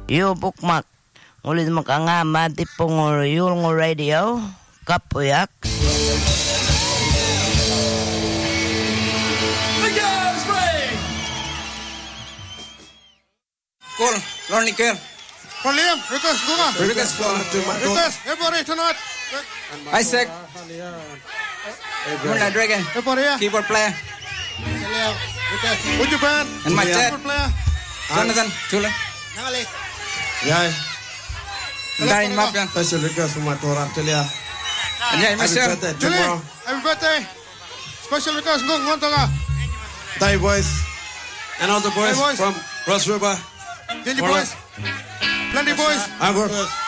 Yo bukmak. Ulit makangama tipong yung radio. Kapuyak. Cool, Lonely Care. Liam, request, Gunga. Request, everybody tonight. Isaac. Moonlight Dragon. Everybody here. Keyboard player. Would you band? And my dad. Keyboard player. Jonathan, Chula. Nangali. Yeah. Dahin map yan. Special request from my Torah Telia. And yeah, myself. Julie, happy birthday. Special request, Ngontonga. Thai boys. And all the boys Thai boys. from Ross River. Dingy boys. Plenty boys. Angkor.